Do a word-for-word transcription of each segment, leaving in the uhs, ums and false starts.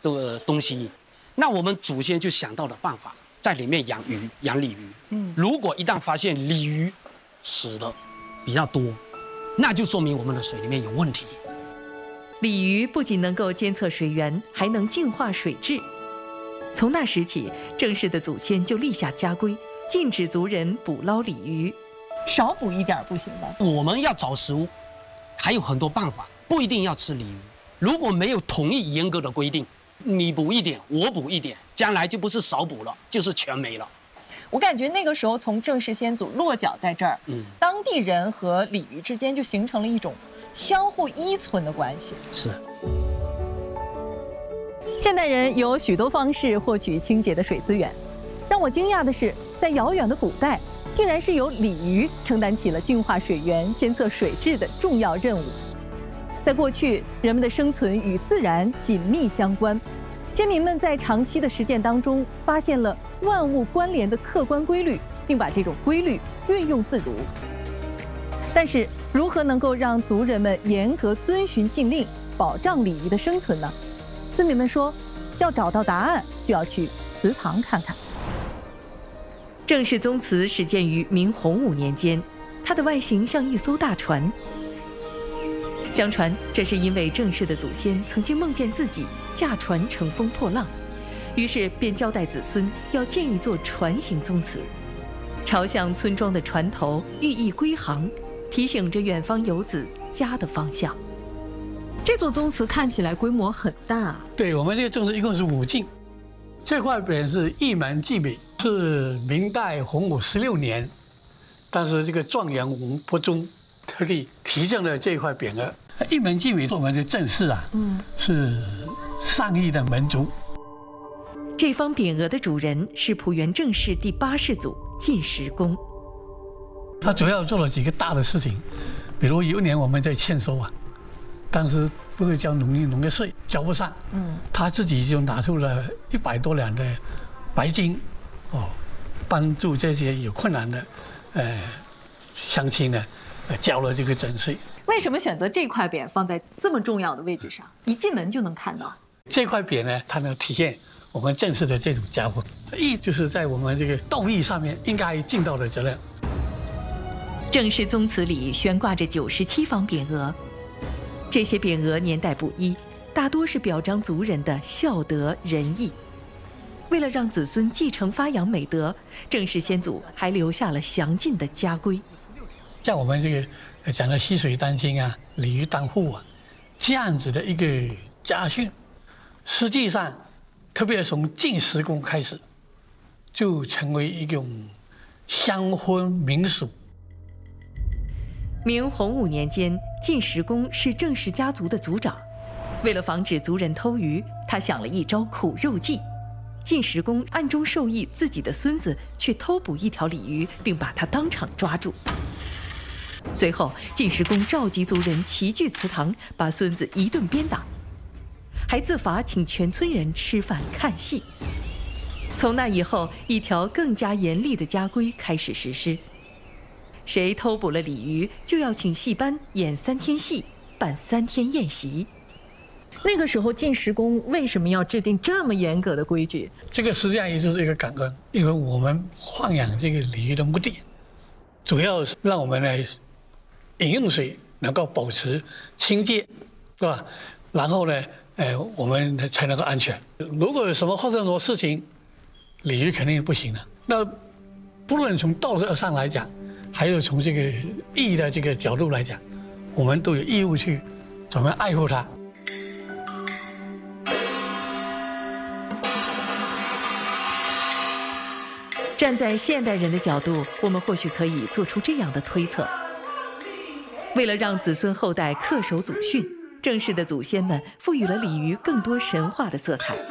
这个东西，那我们祖先就想到了办法，在里面养鱼，养鲤鱼。嗯，如果一旦发现鲤鱼死了比较多，那就说明我们的水里面有问题。 鲤鱼不仅能够监测水源，还能净化水质。从那时起，郑氏的祖先就立下家规，禁止族人捕捞鲤鱼。 少捕一点不行吗？ 我们要找食物，还有很多办法，不一定要吃鲤鱼。如果没有统一严格的规定，你捕一点，我捕一点，将来就不是少捕了，就是全没了。 我感觉那个时候，从郑氏先祖落脚在这儿，嗯，当地人和鲤鱼之间就形成了一种相互依存的关系。 是。 现代人有许多方式获取清洁的水资源，让我惊讶的是，在遥远的古代，竟然是由鲤鱼承担起了净化水源、监测水质的重要任务。在过去，人们的生存与自然紧密相关，先民们在长期的实践当中，发现了万物关联的客观规律，并把这种规律运用自如。但是，如何能够让族人们严格遵循禁令，保障鲤鱼的生存呢？村民们说，要找到答案，就要去祠堂看看。 郑氏宗祠始建于明洪武年间，它的外形像一艘大船。相传，这是因为郑氏的祖先曾经梦见自己驾船乘风破浪，于是便交代子孙要建一座船形宗祠，朝向村庄的船头，寓意归航，提醒着远方游子家的方向。 这座宗祠看起来规模很大。 对，我们这个宗祠一共是五进，这块匾是一门记匾，是明代洪武十六年，当时这个状元王伯宗特地题正了这块匾额。一门记匾是我们的正式啊，嗯，是上亿的门族。 这方匾额的主人是蒲原郑氏第八世祖晋石公。 他主要做了几个大的事情，比如有一年我们在欠收啊。当时不是交农业农业税，交不上，嗯，他自己就拿出了一百多两的白金，哦，帮助这些有困难的，呃，乡亲呢，呃，交了这个征税。 为什么选择这块匾放在这么重要的位置上？一进门就能看到。 这块匾呢，它能体现我们郑氏的这种家风，义就是在我们这个道义上面应该尽到的责任。 郑氏宗祠里悬挂着九十七方匾额。这些匾额年代不一，大多是表彰族人的孝德仁义。为了让子孙继承发扬美德，郑氏先祖还留下了详尽的家规。 像我们这个讲的溪水丹青啊、鲤鱼当户啊，这样子的一个家训，实际上，特别从晋石公开始，就成为一种乡婚民俗。 明洪武年间，晋石公是郑氏家族的族长。为了防止族人偷鱼，他想了一招苦肉计。晋石公暗中授意自己的孙子去偷捕一条鲤鱼，并把他当场抓住。随后，晋石公召集族人齐聚祠堂，把孙子一顿鞭打，还自罚请全村人吃饭看戏。从那以后，一条更加严厉的家规开始实施。谁偷捕了鲤鱼，就要请戏班演三天戏，办三天宴席。 那个时候，晋石公为什么要制定这么严格的规矩？ 这个实际上也就是一个感恩，因为我们豢养这个鲤鱼的目的，主要是让我们的饮用水能够保持清洁，是吧？然后呢，呃，我们才能够安全。如果有什么发生什么事情，鲤鱼肯定不行了。那不论从道德上来讲，还有从这个意义的这个角度来讲，我们都有义务去怎么爱护它。 站在现代人的角度，我们或许可以做出这样的推测：为了让子孙后代恪守祖训，郑氏的祖先们赋予了鲤鱼更多神话的色彩。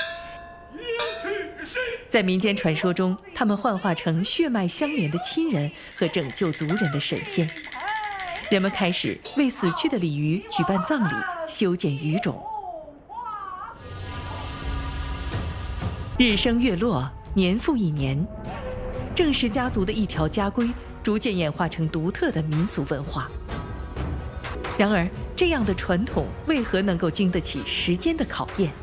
在民间传说中，他们幻化成血脉相连的亲人和拯救族人的神仙。人们开始为死去的鲤鱼举办葬礼，修建鱼冢。日升月落，年复一年，郑氏家族的一条家规逐渐演化成独特的民俗文化。然而，这样的传统为何能够经得起时间的考验？